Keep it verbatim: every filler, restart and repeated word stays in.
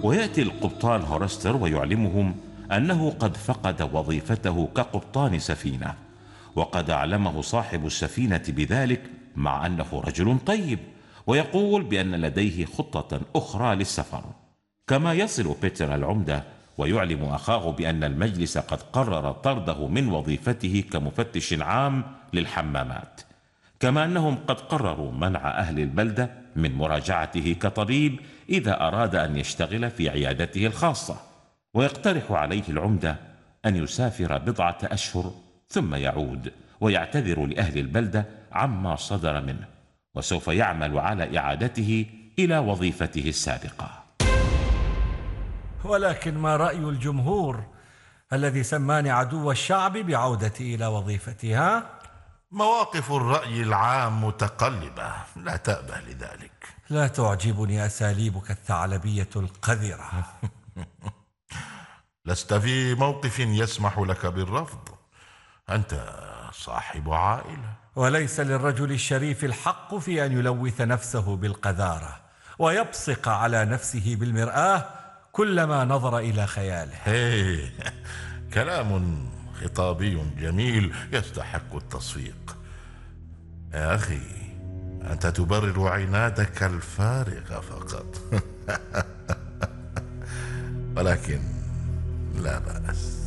ويأتي القبطان هورستر ويعلمهم أنه قد فقد وظيفته كقبطان سفينة، وقد أعلمه صاحب السفينة بذلك مع أنه رجل طيب، ويقول بأن لديه خطة أخرى للسفر. كما يصل بيتر العمدة ويعلم أخاه بأن المجلس قد قرر طرده من وظيفته كمفتش عام للحمامات، كما أنهم قد قرروا منع أهل البلدة من مراجعته كطبيب إذا أراد أن يشتغل في عيادته الخاصة. ويقترح عليه العمدة أن يسافر بضعة أشهر ثم يعود ويعتذر لأهل البلدة عما صدر منه، وسوف يعمل على إعادته إلى وظيفته السابقة. ولكن ما رأي الجمهور الذي سماني عدو الشعب بعودتي إلى وظيفتي؟ ها؟ مواقف الرأي العام متقلبة، لا تأبه لذلك. لا تعجبني أساليبك الثعلبية القذرة. لست في موقف يسمح لك بالرفض، أنت صاحب عائلة. وليس للرجل الشريف الحق في أن يلوث نفسه بالقذارة ويبصق على نفسه بالمرآة كلما نظر إلى خياله. هي. كلام خطابي جميل يستحق التصفيق. يا أخي، أنت تبرر عنادك الفارغة فقط. ولكن لا بأس.